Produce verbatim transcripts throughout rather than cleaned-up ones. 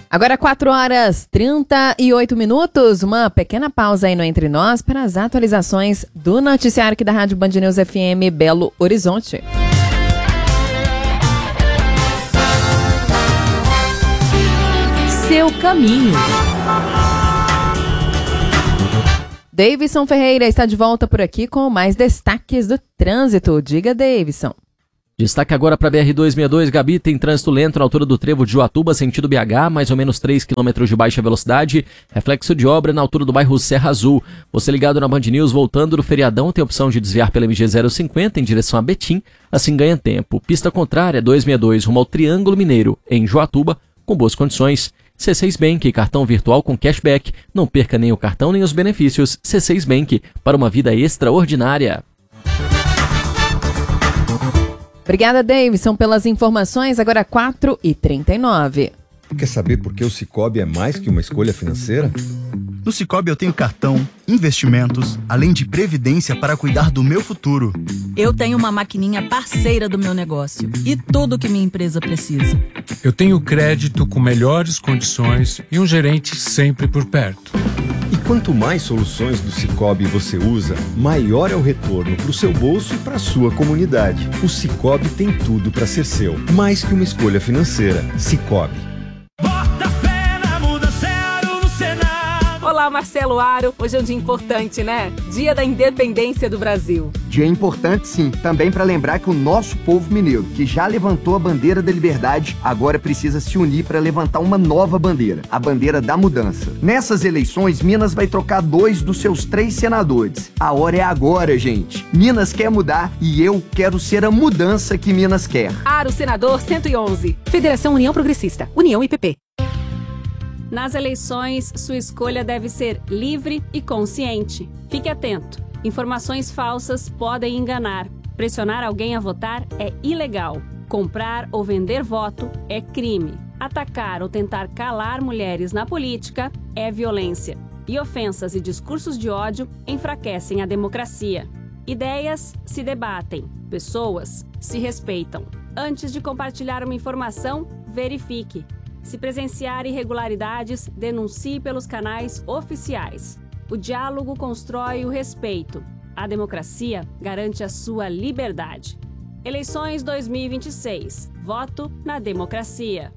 Agora quatro horas e trinta e oito minutos, uma pequena pausa aí no Entre Nós para as atualizações do noticiário aqui da Rádio Band News F M Belo Horizonte. Seu caminho. Davidson Ferreira está de volta por aqui com mais destaques do trânsito. Diga, Davidson. Destaque agora para a B R duzentos e sessenta e dois, Gabi, tem trânsito lento na altura do trevo de Joatuba, sentido B H, mais ou menos três quilômetros de baixa velocidade, reflexo de obra na altura do bairro Serra Azul. Você ligado na Band News, voltando do feriadão, tem a opção de desviar pela M G zero cinquenta em direção a Betim, assim ganha tempo. Pista contrária, duzentos e sessenta e dois, rumo ao Triângulo Mineiro, em Joatuba, com boas condições. C seis Bank, cartão virtual com cashback, não perca nem o cartão nem os benefícios. C seis Bank, para uma vida extraordinária. Obrigada, Davidson, pelas informações. Agora quatro e trinta e nove. Quer saber por que o Sicoob é mais que uma escolha financeira? No Sicoob eu tenho cartão, investimentos, além de previdência para cuidar do meu futuro. Eu tenho uma maquininha parceira do meu negócio e tudo que minha empresa precisa. Eu tenho crédito com melhores condições e um gerente sempre por perto. E quanto mais soluções do Sicoob você usa, maior é o retorno para o seu bolso e para a sua comunidade. O Sicoob tem tudo para ser seu, mais que uma escolha financeira. Sicoob. Olá, Marcelo Aro. Hoje é um dia importante, né? Dia da Independência do Brasil. Dia importante, sim, também para lembrar que o nosso povo mineiro, que já levantou a bandeira da liberdade, agora precisa se unir para levantar uma nova bandeira, a bandeira da mudança. Nessas eleições, Minas vai trocar dois dos seus três senadores. A hora é agora, gente. Minas quer mudar e eu quero ser a mudança que Minas quer. Aro, senador cento e onze. Federação União Progressista. União I P P. Nas eleições, sua escolha deve ser livre e consciente. Fique atento. Informações falsas podem enganar. Pressionar alguém a votar é ilegal. Comprar ou vender voto é crime. Atacar ou tentar calar mulheres na política é violência. E ofensas e discursos de ódio enfraquecem a democracia. Ideias se debatem. Pessoas se respeitam. Antes de compartilhar uma informação, verifique. Se presenciar irregularidades, denuncie pelos canais oficiais. O diálogo constrói o respeito. A democracia garante a sua liberdade. Eleições dois mil e vinte e seis. Voto na democracia.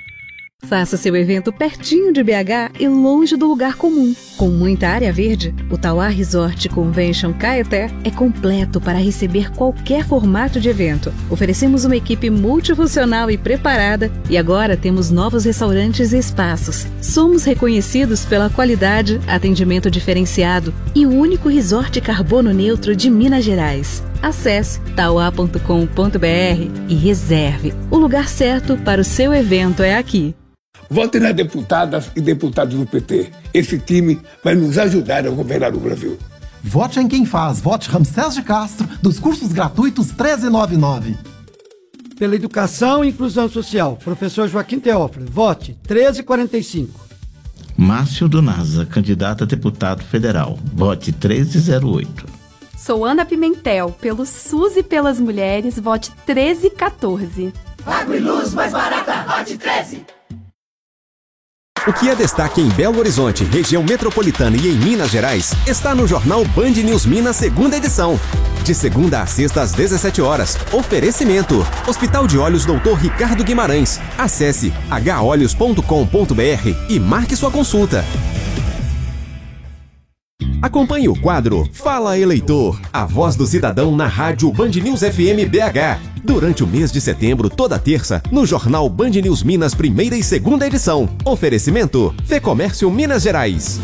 Faça seu evento pertinho de B H e longe do lugar comum. Com muita área verde, o Tauá Resort Convention Caeté é completo para receber qualquer formato de evento. Oferecemos uma equipe multifuncional e preparada e agora temos novos restaurantes e espaços. Somos reconhecidos pela qualidade, atendimento diferenciado e o único resort carbono neutro de Minas Gerais. Acesse tauá ponto com ponto b r e reserve. O lugar certo para o seu evento é aqui. Vote nas deputadas e deputados do P T. Esse time vai nos ajudar a governar o Brasil. Vote em quem faz. Vote Ramsés de Castro, dos cursos gratuitos treze noventa e nove. Pela educação e inclusão social, professor Joaquim Teófilo. Vote treze quarenta e cinco. Márcio do Nasa, candidato a deputado federal. Vote treze zero oito. Sou Ana Pimentel, pelo SUS e pelas mulheres. Vote treze quatorze. Água e luz mais barata. Vote treze. O que é destaque em Belo Horizonte, região metropolitana e em Minas Gerais, está no jornal Band News Minas, segunda edição. De segunda a sexta às dezessete horas. Oferecimento: Hospital de Olhos doutor Ricardo Guimarães. Acesse h olhos ponto com ponto b r e marque sua consulta. Acompanhe o quadro Fala Eleitor, a voz do cidadão na rádio Band News F M B H. Durante o mês de setembro, toda terça, no jornal Band News Minas, primeira e segunda edição. Oferecimento: Fecomércio Minas Gerais.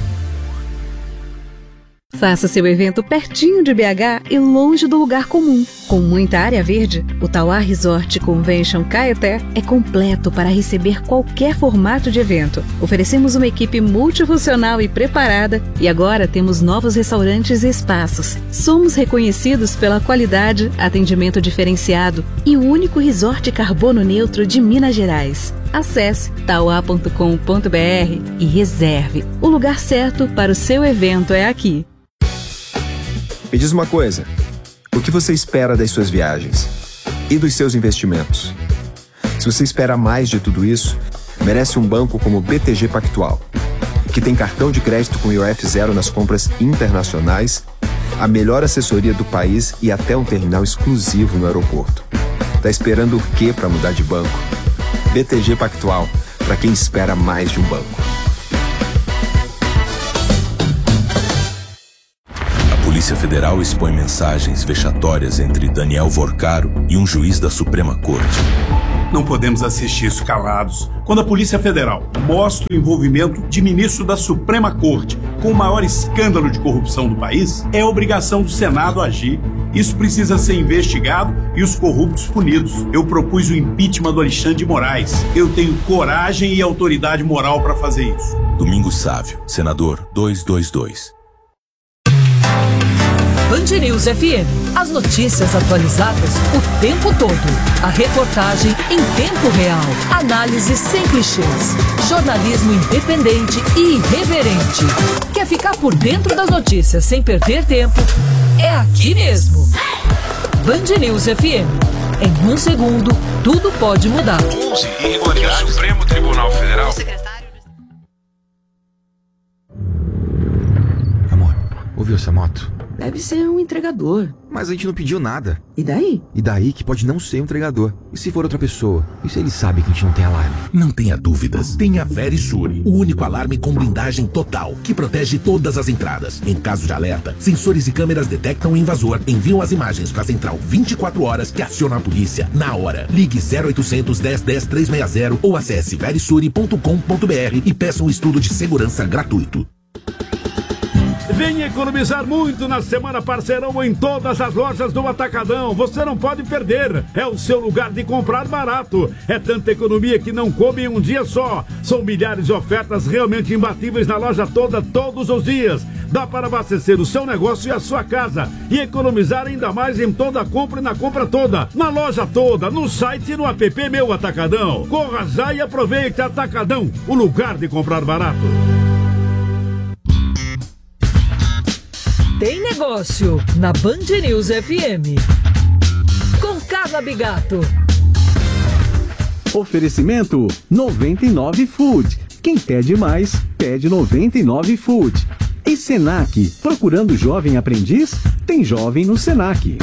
Faça seu evento pertinho de B H e longe do lugar comum. Com muita área verde, o Tauá Resort Convention Caeté é completo para receber qualquer formato de evento. Oferecemos uma equipe multifuncional e preparada e agora temos novos restaurantes e espaços. Somos reconhecidos pela qualidade, atendimento diferenciado e o único resort carbono neutro de Minas Gerais. Acesse tauá ponto com ponto b r e reserve. O lugar certo para o seu evento é aqui. Me diz uma coisa, o que você espera das suas viagens e dos seus investimentos? Se você espera mais de tudo isso, merece um banco como o B T G Pactual, que tem cartão de crédito com I O F zero nas compras internacionais, a melhor assessoria do país e até um terminal exclusivo no aeroporto. Tá esperando o quê para mudar de banco? B T G Pactual, para quem espera mais de um banco. A Polícia Federal expõe mensagens vexatórias entre Daniel Vorcaro e um juiz da Suprema Corte. Não podemos assistir isso calados. Quando a Polícia Federal mostra o envolvimento de ministro da Suprema Corte com o maior escândalo de corrupção do país, é obrigação do Senado agir. Isso precisa ser investigado e os corruptos punidos. Eu propus o impeachment do Alexandre de Moraes. Eu tenho coragem e autoridade moral para fazer isso. Domingos Sávio, senador duzentos e vinte e dois. Band News F M. As notícias atualizadas o tempo todo. A reportagem em tempo real. Análise sem clichês. Jornalismo independente e irreverente. Quer ficar por dentro das notícias sem perder tempo? É aqui mesmo. Band News F M. Em um segundo, tudo pode mudar. onze irregularidades. O Supremo Tribunal Federal. Amor, ouviu essa moto? Deve ser um entregador. Mas a gente não pediu nada. E daí? E daí que pode não ser um entregador. E se for outra pessoa? E se ele sabe que a gente não tem alarme? Não tenha dúvidas. Tenha Verisure, o único alarme com blindagem total, que protege todas as entradas. Em caso de alerta, sensores e câmeras detectam o invasor, enviam as imagens para a central vinte e quatro horas que aciona a polícia na hora. Ligue zero oitocentos, dez, dez, trezentos e sessenta ou acesse verisure ponto com ponto br e peça um estudo de segurança gratuito. Venha economizar muito na Semana Parceirão em todas as lojas do Atacadão. Você não pode perder. É o seu lugar de comprar barato. É tanta economia que não come em um dia só. São milhares de ofertas realmente imbatíveis na loja toda, todos os dias. Dá para abastecer o seu negócio e a sua casa. E economizar ainda mais em toda a compra e na compra toda. Na loja toda, no site e no app Meu Atacadão. Corra já e aproveite. Atacadão, o lugar de comprar barato. Tem negócio na Band News F M. Com Carla Bigato. Oferecimento noventa e nove Food. Quem pede mais, pede noventa e nove Food. E Senac, procurando jovem aprendiz? Tem jovem no Senac.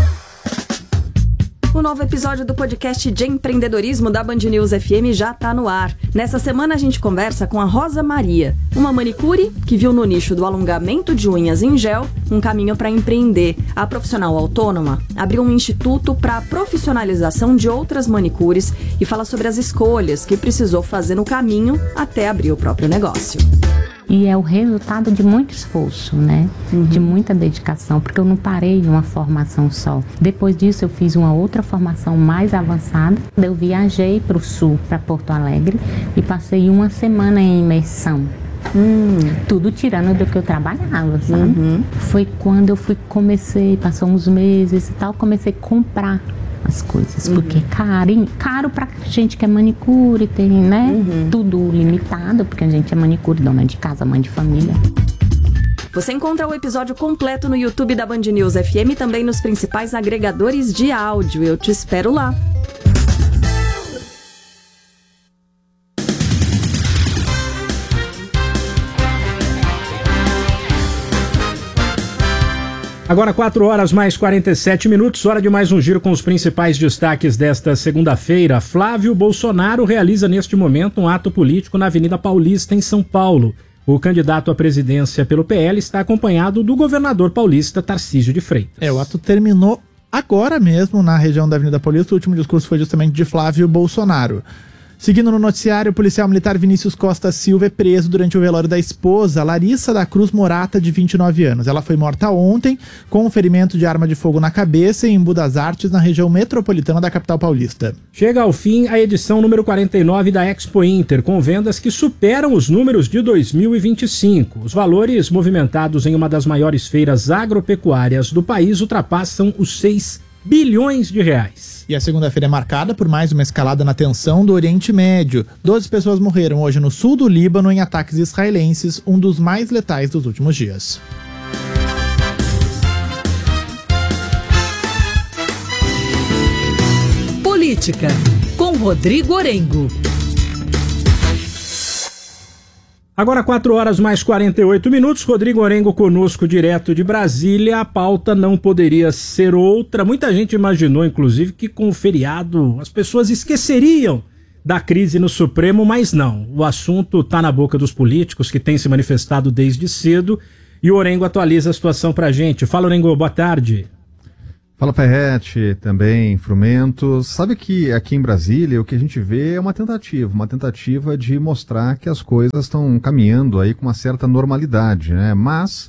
O novo episódio do podcast de empreendedorismo da Band News F M já tá no ar. Nessa semana a gente conversa com a Rosa Maria, uma manicure que viu no nicho do alongamento de unhas em gel um caminho para empreender. A profissional autônoma abriu um instituto para a profissionalização de outras manicures e fala sobre as escolhas que precisou fazer no caminho até abrir o próprio negócio. E é o resultado de muito esforço, né? Uhum. De muita dedicação, porque eu não parei em uma formação só. Depois disso eu fiz uma outra formação mais avançada. Eu viajei para o sul, para Porto Alegre, e passei uma semana em imersão. Hum. Tudo tirando do que eu trabalhava, sabe? Uhum. Foi quando eu fui, comecei, passou uns meses e tal, comecei a comprar as coisas, uhum. porque é caro, caro pra gente que é manicure, tem, né, uhum. tudo limitado, porque a gente é manicure, dona de casa, mãe de família. Você encontra o episódio completo no YouTube da Band News F M e também nos principais agregadores de áudio. Eu te espero lá. Agora quatro horas mais quarenta e sete minutos, hora de mais um giro com os principais destaques desta segunda-feira. Flávio Bolsonaro realiza neste momento um ato político na Avenida Paulista, em São Paulo. O candidato à presidência pelo P L está acompanhado do governador paulista Tarcísio de Freitas. É, o ato terminou agora mesmo na região da Avenida Paulista. O último discurso foi justamente de Flávio Bolsonaro. Seguindo no noticiário, o policial militar Vinícius Costa Silva é preso durante o velório da esposa, Larissa da Cruz Morata, de vinte e nove anos. Ela foi morta ontem com um ferimento de arma de fogo na cabeça em Embu das Artes, na região metropolitana da capital paulista. Chega ao fim a edição número quarenta e nove da Expo Inter, com vendas que superam os números de dois mil e vinte e cinco. Os valores movimentados em uma das maiores feiras agropecuárias do país ultrapassam os seis bilhões de reais. E a segunda-feira é marcada por mais uma escalada na tensão do Oriente Médio. doze pessoas morreram hoje no sul do Líbano em ataques israelenses, um dos mais letais dos últimos dias. Política, com Rodrigo Orengo. Agora quatro horas mais quarenta e oito minutos, Rodrigo Orengo conosco direto de Brasília. A pauta não poderia ser outra. Muita gente imaginou, inclusive, que com o feriado as pessoas esqueceriam da crise no Supremo, mas não. O assunto está na boca dos políticos que têm se manifestado desde cedo e o Orengo atualiza a situação pra gente. Fala, Orengo, boa tarde. Fala, Ferretti, também, Frumentos. Sabe que aqui em Brasília o que a gente vê é uma tentativa, uma tentativa de mostrar que as coisas estão caminhando aí com uma certa normalidade, né? Mas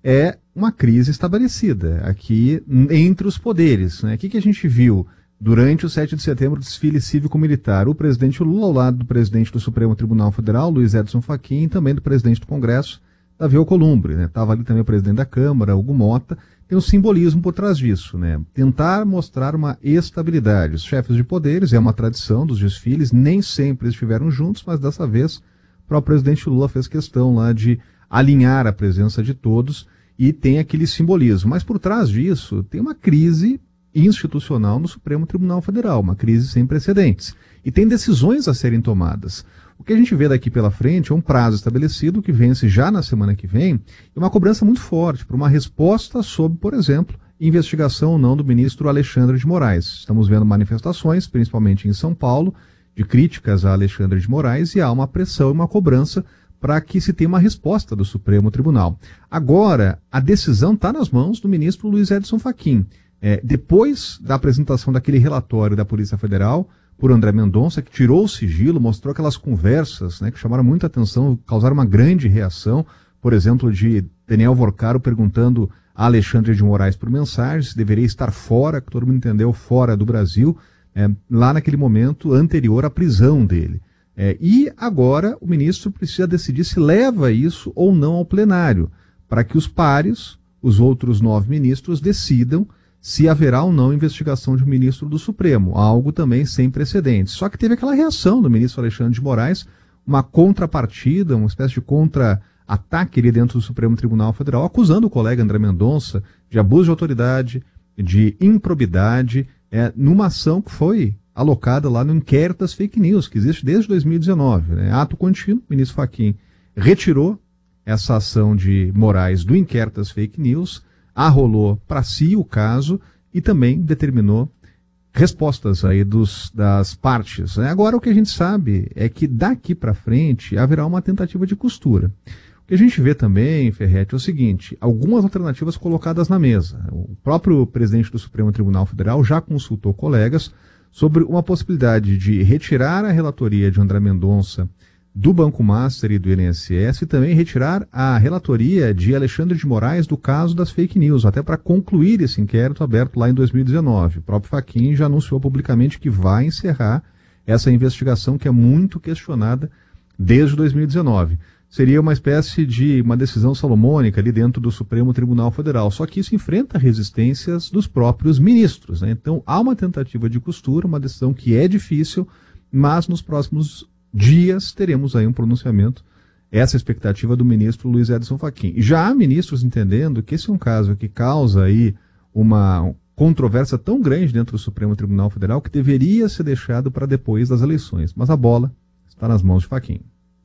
é uma crise estabelecida aqui entre os poderes, né? O que, que a gente viu durante o sete de setembro, desfile cívico-militar? O presidente Lula ao lado do presidente do Supremo Tribunal Federal, Luiz Edson Fachin, e também do presidente do Congresso, Davi Alcolumbre, né? Tava ali também o presidente da Câmara, Hugo Mota. Tem um simbolismo por trás disso, né? Tentar mostrar uma estabilidade. Os chefes de poderes, é uma tradição dos desfiles, nem sempre estiveram juntos, mas dessa vez o próprio presidente Lula fez questão lá de alinhar a presença de todos e tem aquele simbolismo. Mas por trás disso tem uma crise institucional no Supremo Tribunal Federal, uma crise sem precedentes. E tem decisões a serem tomadas. O que a gente vê daqui pela frente é um prazo estabelecido que vence já na semana que vem e uma cobrança muito forte por uma resposta sobre, por exemplo, investigação ou não do ministro Alexandre de Moraes. Estamos vendo manifestações, principalmente em São Paulo, de críticas a Alexandre de Moraes e há uma pressão e uma cobrança para que se tenha uma resposta do Supremo Tribunal. Agora, a decisão está nas mãos do ministro Luiz Edson Fachin. É, depois da apresentação daquele relatório da Polícia Federal por André Mendonça, que tirou o sigilo, mostrou aquelas conversas, né, que chamaram muita atenção, causaram uma grande reação, por exemplo, de Daniel Vorcaro perguntando a Alexandre de Moraes por mensagem se deveria estar fora, que todo mundo entendeu, fora do Brasil, é, lá naquele momento anterior à prisão dele. É, e agora o ministro precisa decidir se leva isso ou não ao plenário, para que os pares, os outros nove ministros, decidam se haverá ou não investigação de um ministro do Supremo, algo também sem precedentes. Só que teve aquela reação do ministro Alexandre de Moraes, uma contrapartida, uma espécie de contra-ataque ali dentro do Supremo Tribunal Federal, acusando o colega André Mendonça de abuso de autoridade, de improbidade, é, numa ação que foi alocada lá no inquérito das fake news, que existe desde dois mil e dezenove. Né? Ato contínuo, o ministro Fachin retirou essa ação de Moraes do inquérito das fake news, arrolou para si o caso e também determinou respostas aí dos, das partes. Né? Agora o que a gente sabe é que daqui para frente haverá uma tentativa de costura. O que a gente vê também, Ferretti, é o seguinte, algumas alternativas colocadas na mesa. O próprio presidente do Supremo Tribunal Federal já consultou colegas sobre uma possibilidade de retirar a relatoria de André Mendonça do Banco Master e do I N S S e também retirar a relatoria de Alexandre de Moraes do caso das fake news, até para concluir esse inquérito aberto lá em dois mil e dezenove. O próprio Fachin já anunciou publicamente que vai encerrar essa investigação que é muito questionada desde dois mil e dezenove. Seria uma espécie de uma decisão salomônica ali dentro do Supremo Tribunal Federal, só que isso enfrenta resistências dos próprios ministros. Né? Então há uma tentativa de costura, uma decisão que é difícil, mas nos próximos dias teremos aí um pronunciamento, essa expectativa do ministro Luiz Edson Fachin. E já há ministros entendendo que esse é um caso que causa aí uma controvérsia tão grande dentro do Supremo Tribunal Federal que deveria ser deixado para depois das eleições. Mas a bola está nas mãos de Fachin.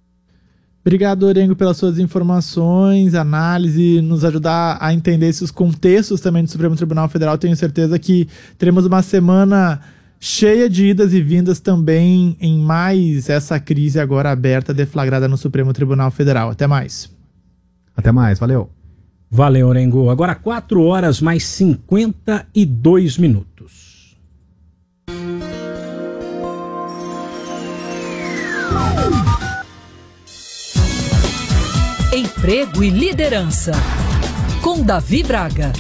Obrigado, Orengo, pelas suas informações, análise, nos ajudar a entender esses contextos também do Supremo Tribunal Federal. Tenho certeza que teremos uma semana cheia de idas e vindas também em mais essa crise agora aberta, deflagrada no Supremo Tribunal Federal. Até mais. Até mais, valeu. Valeu, Orengo. Agora quatro horas mais cinquenta e dois minutos. Emprego e liderança, com Davi Braga.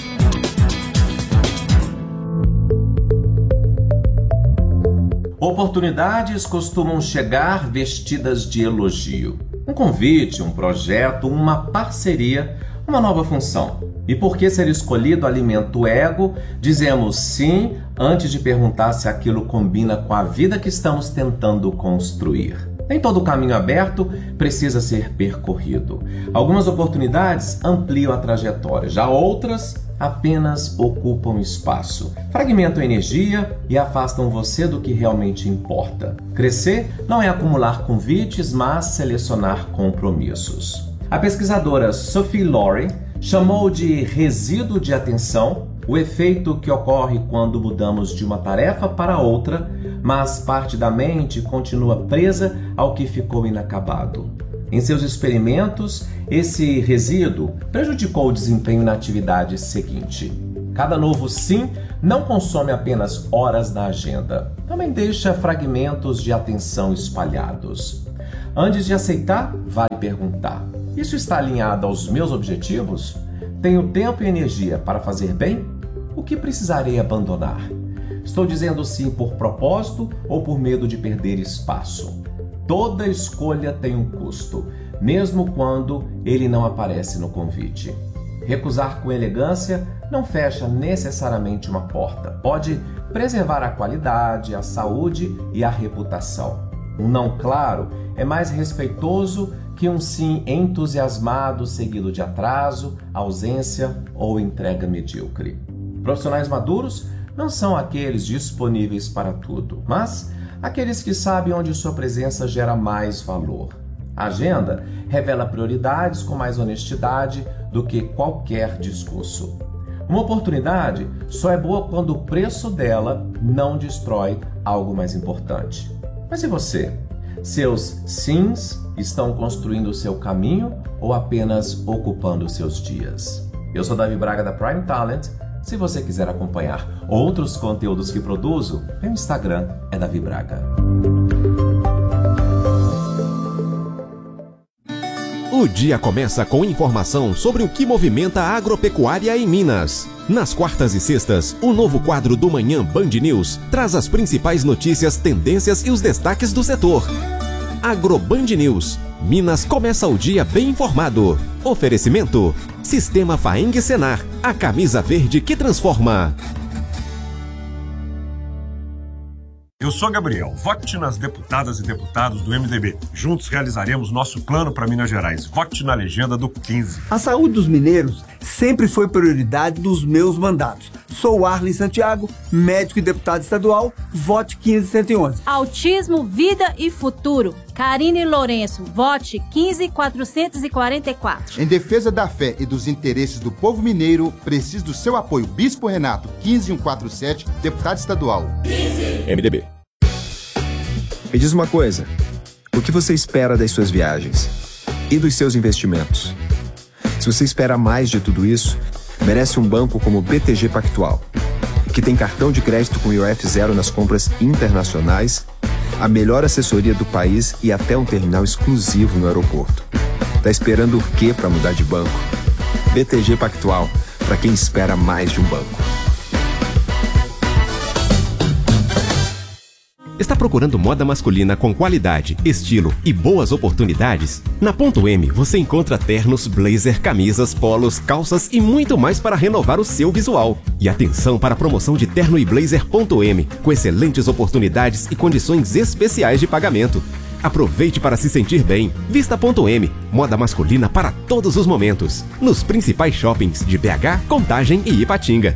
Oportunidades costumam chegar vestidas de elogio. Um convite, um projeto, uma parceria, uma nova função. E por que ser escolhido alimenta o ego, dizemos sim antes de perguntar se aquilo combina com a vida que estamos tentando construir. Nem todo caminho aberto precisa ser percorrido. Algumas oportunidades ampliam a trajetória, já outras apenas ocupam espaço, fragmentam energia e afastam você do que realmente importa. Crescer não é acumular convites, mas selecionar compromissos. A pesquisadora Sophie Loren chamou de resíduo de atenção o efeito que ocorre quando mudamos de uma tarefa para outra, mas parte da mente continua presa ao que ficou inacabado. Em seus experimentos, esse resíduo prejudicou o desempenho na atividade seguinte. Cada novo sim não consome apenas horas da agenda, também deixa fragmentos de atenção espalhados. Antes de aceitar, vale perguntar: isso está alinhado aos meus objetivos? Tenho tempo e energia para fazer bem? O que precisarei abandonar? Estou dizendo sim por propósito ou por medo de perder espaço? Toda escolha tem um custo, mesmo quando ele não aparece no convite. Recusar com elegância não fecha necessariamente uma porta. Pode preservar a qualidade, a saúde e a reputação. Um não claro é mais respeitoso que um sim entusiasmado seguido de atraso, ausência ou entrega medíocre. Profissionais maduros não são aqueles disponíveis para tudo, mas aqueles que sabem onde sua presença gera mais valor. A agenda revela prioridades com mais honestidade do que qualquer discurso. Uma oportunidade só é boa quando o preço dela não destrói algo mais importante. Mas e você? Seus sims estão construindo o seu caminho ou apenas ocupando seus dias? Eu sou Davi Braga da Prime Talent. Se você quiser acompanhar outros conteúdos que produzo, meu Instagram é Davi Braga. O dia começa com informação sobre o que movimenta a agropecuária em Minas. Nas quartas e sextas, o novo quadro do Manhã Band News traz as principais notícias, tendências e os destaques do setor. AgroBand News. Minas começa o dia bem informado. Oferecimento: Sistema Faeng Senar, a camisa verde que transforma. Eu sou Gabriel. Vote nas deputadas e deputados do M D B. Juntos realizaremos nosso plano para Minas Gerais. Vote na legenda do quinze. A saúde dos mineiros sempre foi prioridade dos meus mandatos. Sou Arlen Santiago, médico e deputado estadual. Vote quinze cento e onze. Autismo, vida e futuro. Karine Lourenço. Vote quinze quatrocentos e quarenta e quatro. Em defesa da fé e dos interesses do povo mineiro, preciso do seu apoio. Bispo Renato, quinze mil cento e quarenta e sete, deputado estadual. quinze. M D B. Me diz uma coisa, o que você espera das suas viagens e dos seus investimentos? Se você espera mais de tudo isso, merece um banco como o B T G Pactual, que tem cartão de crédito com I O F zero nas compras internacionais, a melhor assessoria do país e até um terminal exclusivo no aeroporto. Tá esperando o quê para mudar de banco? B T G Pactual, para quem espera mais de um banco. Está procurando moda masculina com qualidade, estilo e boas oportunidades? Na Ponto M você encontra ternos, blazer, camisas, polos, calças e muito mais para renovar o seu visual. E atenção para a promoção de terno e blazer Ponto M, com excelentes oportunidades e condições especiais de pagamento. Aproveite para se sentir bem. Vista Ponto M, moda masculina para todos os momentos. Nos principais shoppings de B H, Contagem e Ipatinga.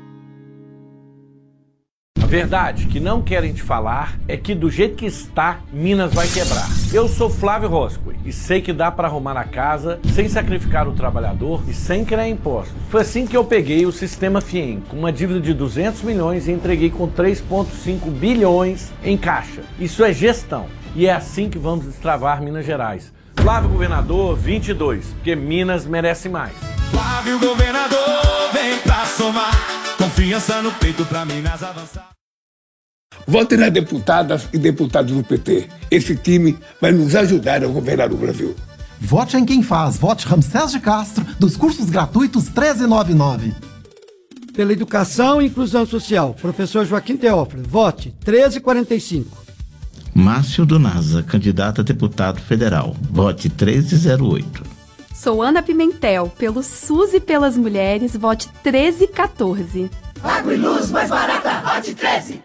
A verdade que não querem te falar é que do jeito que está, Minas vai quebrar. Eu sou Flávio Roscoe e sei que dá para arrumar a casa sem sacrificar o trabalhador e sem criar impostos. Foi assim que eu peguei o Sistema Fiem, com uma dívida de duzentos milhões e entreguei com três vírgula cinco bilhões em caixa. Isso é gestão e é assim que vamos destravar Minas Gerais. Flávio Governador vinte e dois, porque Minas merece mais. Flávio Governador, vem pra somar, confiança no peito pra Minas avançar. Vote nas deputadas e deputados do P T. Esse time vai nos ajudar a governar o Brasil. Vote em quem faz. Vote Ramsés de Castro, dos cursos gratuitos treze noventa e nove. Pela educação e inclusão social, professor Joaquim Teófilo. Vote treze quarenta e cinco. Márcio do Nasa, candidato a deputado federal. Vote treze zero oito. Sou Ana Pimentel, pelo SUS e pelas mulheres. Vote treze quatorze. Água e luz mais barata. Vote treze.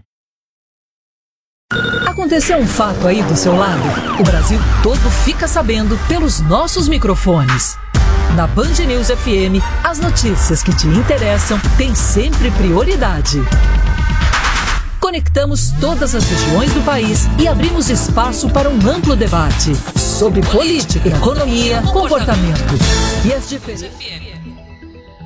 Aconteceu um fato aí do seu lado? O Brasil todo fica sabendo pelos nossos microfones. Na Band News F M, as notícias que te interessam têm sempre prioridade. Conectamos todas as regiões do país e abrimos espaço para um amplo debate sobre política, economia, comportamento e as diferenças.